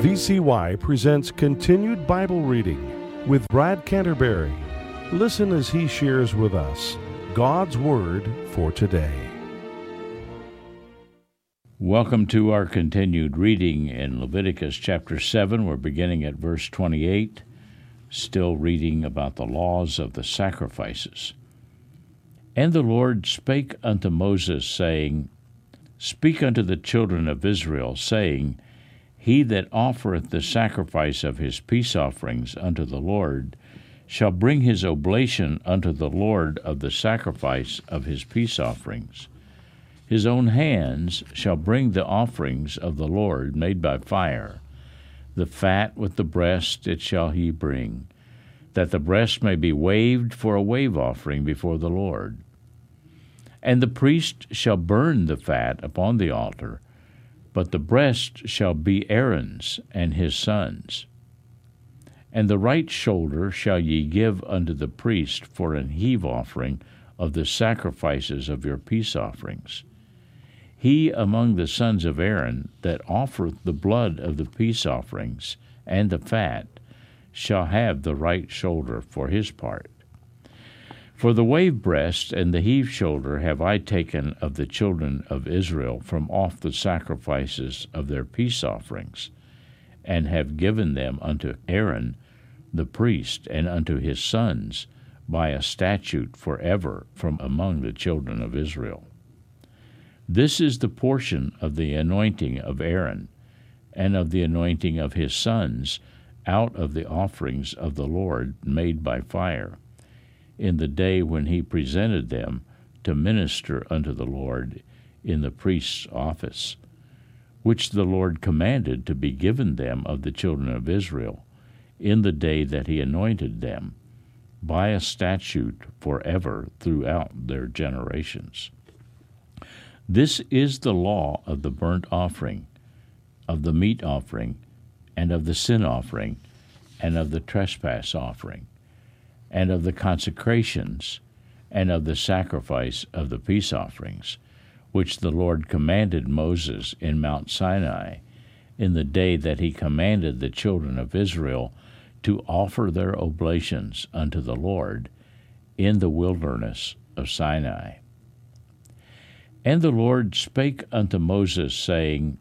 VCY presents Continued Bible Reading with Brad Canterbury. Listen as he shares with us God's Word for today. Welcome to our continued reading in Leviticus chapter 7. We're beginning at verse 28, still reading about the laws of the sacrifices. And the Lord spake unto Moses, saying, Speak unto the children of Israel, saying, He that offereth the sacrifice of his peace offerings unto the Lord shall bring his oblation unto the Lord of the sacrifice of his peace offerings. His own hands shall bring the offerings of the Lord made by fire. The fat with the breast it shall he bring, that the breast may be waved for a wave offering before the Lord. And the priest shall burn the fat upon the altar, but the breast shall be Aaron's and his sons'. And the right shoulder shall ye give unto the priest for an heave offering of the sacrifices of your peace offerings. He among the sons of Aaron that offereth the blood of the peace offerings and the fat shall have the right shoulder for his part. For the wave breast and the heave shoulder have I taken of the children of Israel from off the sacrifices of their peace offerings, and have given them unto Aaron the priest and unto his sons by a statute forever from among the children of Israel. This is the portion of the anointing of Aaron, and of the anointing of his sons out of the offerings of the Lord made by fire, in the day when he presented them to minister unto the Lord in the priest's office, which the Lord commanded to be given them of the children of Israel, in the day that he anointed them, by a statute forever throughout their generations. This is the law of the burnt offering, of the meat offering, and of the sin offering, and of the trespass offering, and of the consecrations, and of the sacrifice of the peace offerings, which the Lord commanded Moses in Mount Sinai, in the day that he commanded the children of Israel to offer their oblations unto the Lord in the wilderness of Sinai. And the Lord spake unto Moses, saying,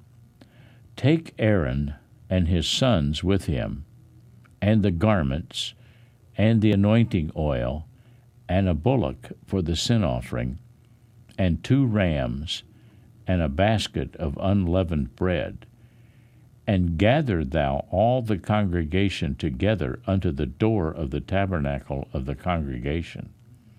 Take Aaron and his sons with him, and the garments, and the anointing oil, and a bullock for the sin offering, and 2 rams, and a basket of unleavened bread. And gather thou all the congregation together unto the door of the tabernacle of the congregation.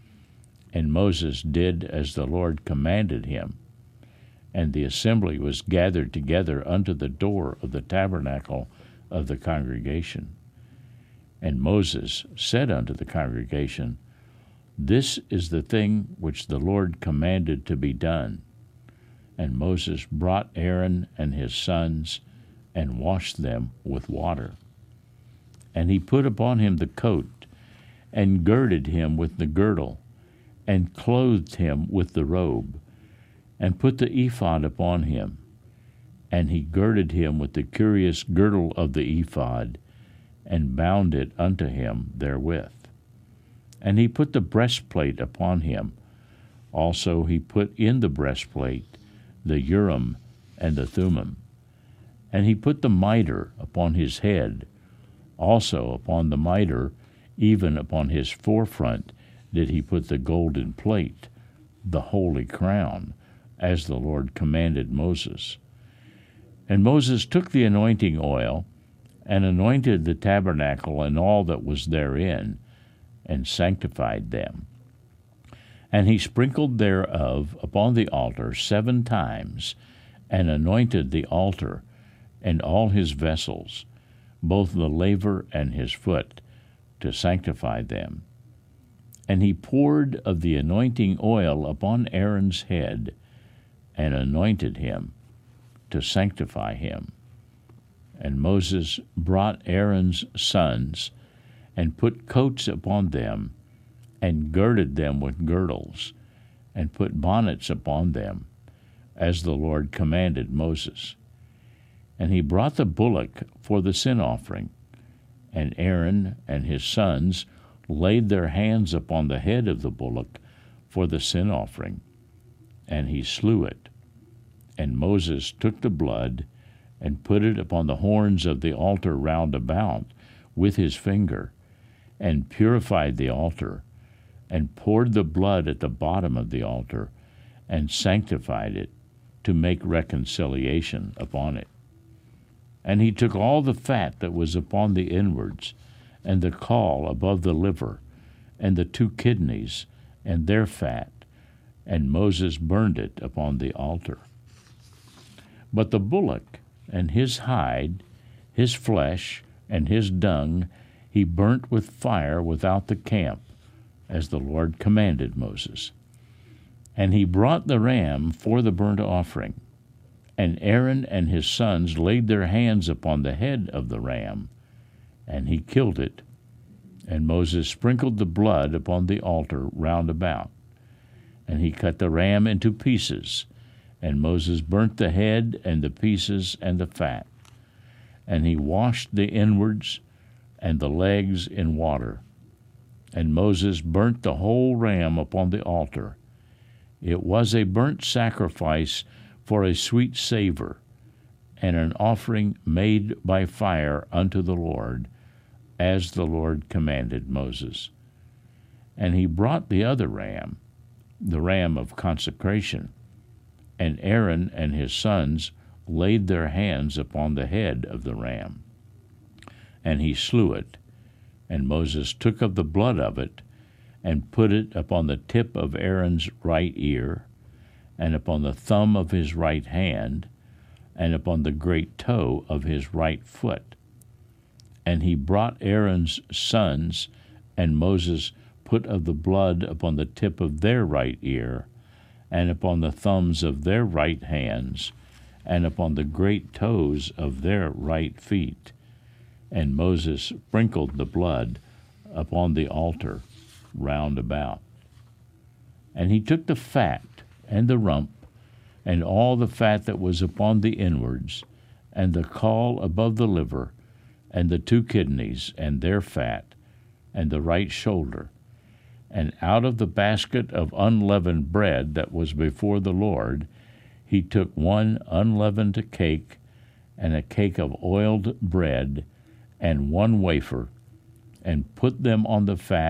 And Moses did as the Lord commanded him, and the assembly was gathered together unto the door of the tabernacle of the congregation. And Moses said unto the congregation, This is the thing which the Lord commanded to be done. And Moses brought Aaron and his sons, and washed them with water. And he put upon him the coat, and girded him with the girdle, and clothed him with the robe, and put the ephod upon him. And he girded him with the curious girdle of the ephod, and bound it unto him therewith. And he put the breastplate upon him. Also he put in the breastplate the Urim and the Thummim. And he put the mitre upon his head. Also upon the mitre, even upon his forefront, did he put the golden plate, the holy crown, as the Lord commanded Moses. And Moses took the anointing oil, and anointed the tabernacle and all that was therein, and sanctified them. And he sprinkled thereof upon the altar 7 times, and anointed the altar and all his vessels, both the laver and his foot, to sanctify them. And he poured of the anointing oil upon Aaron's head, and anointed him, to sanctify him. And Moses brought Aaron's sons, and put coats upon them, and girded them with girdles, and put bonnets upon them, as the Lord commanded Moses. And he brought the bullock for the sin offering. And Aaron and his sons laid their hands upon the head of the bullock for the sin offering, and he slew it. And Moses took the blood and put it upon the horns of the altar round about with his finger, and purified the altar, and poured the blood at the bottom of the altar, and sanctified it, to make reconciliation upon it. And he took all the fat that was upon the inwards, and the caul above the liver, and the 2 kidneys, and their fat, and Moses burned it upon the altar. But the bullock and his hide, his flesh, and his dung he burnt with fire without the camp, as the Lord commanded Moses. And he brought the ram for the burnt offering. And Aaron and his sons laid their hands upon the head of the ram, and he killed it. And Moses sprinkled the blood upon the altar round about. And he cut the ram into pieces, and Moses burnt the head and the pieces and the fat. And he washed the inwards and the legs in water. And Moses burnt the whole ram upon the altar. It was a burnt sacrifice for a sweet savor, and an offering made by fire unto the Lord, as the Lord commanded Moses. And he brought the other ram, the ram of consecration, and Aaron and his sons laid their hands upon the head of the ram. And he slew it, and Moses took of the blood of it, and put it upon the tip of Aaron's right ear, and upon the thumb of his right hand, and upon the great toe of his right foot. And he brought Aaron's sons, and Moses put of the blood upon the tip of their right ear, and upon the thumbs of their right hands, and upon the great toes of their right feet. And Moses sprinkled the blood upon the altar round about. And he took the fat and the rump, and all the fat that was upon the inwards, and the caul above the liver, and the 2 kidneys, and their fat, and the right shoulder. And out of the basket of unleavened bread that was before the Lord, he took 1 unleavened cake, and a cake of oiled bread, and 1 wafer, and put them on the fat